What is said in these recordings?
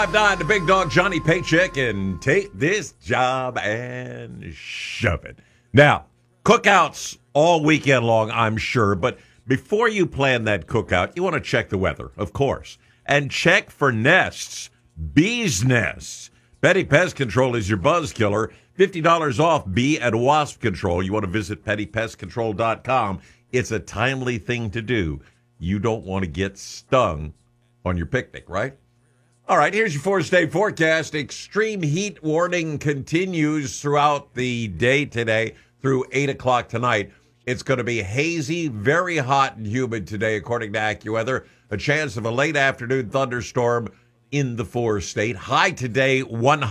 5'9", the big dog Johnny Paycheck, and take this job and shove it. Now, cookouts all weekend long, I'm sure, but before you plan that cookout, you want to check the weather, of course, and check for nests, bees' nests. Petty Pest Control is your buzz killer. $50 off bee and wasp control. You want to visit pettypestcontrol.com. It's a timely thing to do. You don't want to get stung on your picnic, right? All right, here's your 4-day forecast. Extreme heat warning continues throughout the day today through 8 o'clock tonight. It's going to be hazy, very hot and humid today, according to AccuWeather. A chance of a late afternoon thunderstorm in the 4-state. High today,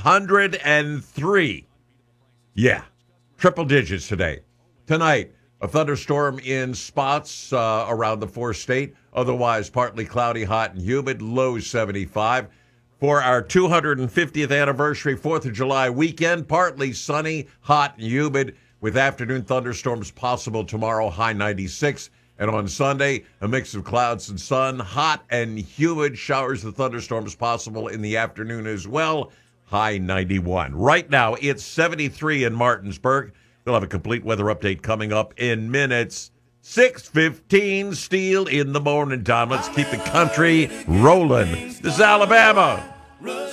103. Yeah, triple digits today. Tonight, a thunderstorm in spots around the 4-state. Otherwise, partly cloudy, hot and humid, low 75. For our 250th anniversary 4th of July weekend, partly sunny, hot and humid, with afternoon thunderstorms possible tomorrow, high 96. And on Sunday, a mix of clouds and sun, hot and humid, showers and thunderstorms possible in the afternoon as well, high 91. Right now, it's 73 in Martinsburg. We'll have a complete weather update coming up in minutes. 6:15, Steel in the morning time. Let's keep the country rolling. This is Alabama.